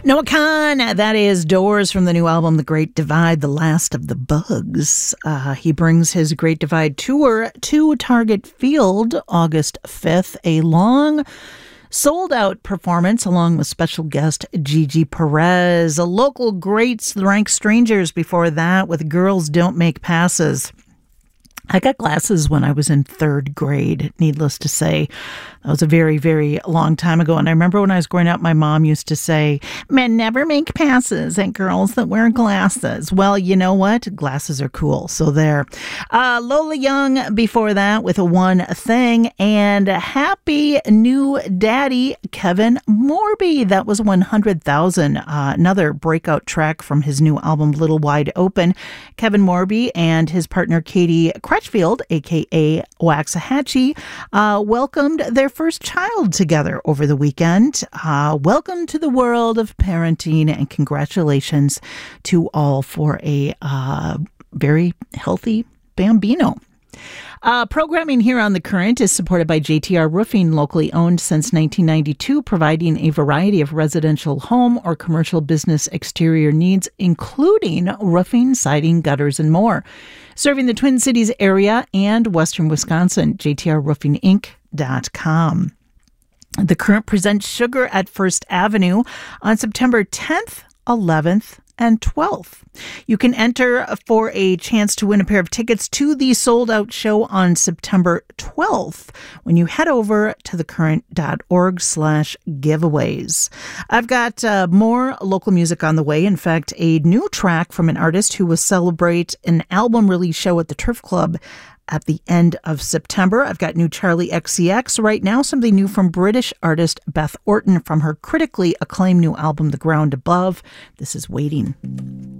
Noah Kahan, that is Doors from the new album, The Great Divide, The Last of the Bugs. He brings his Great Divide tour to Target Field August 5th, a long sold-out performance along with special guest Gigi Perez. A local greats, The Rank Strangers before that with Girls Don't Make Passes. I got glasses when I was in third grade, needless to say. That was a very, very long time ago. And I remember when I was growing up, my mom used to say, men never make passes at girls that wear glasses. Well, you know what? Glasses are cool. So there. Lola Young before that with a One Thing. And happy new daddy, Kevin Morby. That was 100,000. Another breakout track from his new album, Little Wide Open. Kevin Morby and his partner, Katie Crutchfield, a.k.a. Waxahachie, welcomed their first child together over the weekend. Welcome to the world of parenting, and congratulations to all for a very healthy bambino. Programming here on The Current is supported by JTR Roofing, locally owned since 1992, providing a variety of residential home or commercial business exterior needs, including roofing, siding, gutters, and more. Serving the Twin Cities area and western Wisconsin, JTRRoofingInc.com. The Current presents Sugar at First Avenue on September 10th, 11th, and 12th. You can enter for a chance to win a pair of tickets to the sold-out show on September 12th when you head over to thecurrent.org/giveaways. I've got more local music on the way. In fact, a new track from an artist who will celebrate an album release show at the Turf Club at the end of September. I've got new Charlie XCX right now, something new from British artist Beth Orton from her critically acclaimed new album, The Ground Above. This is Waiting.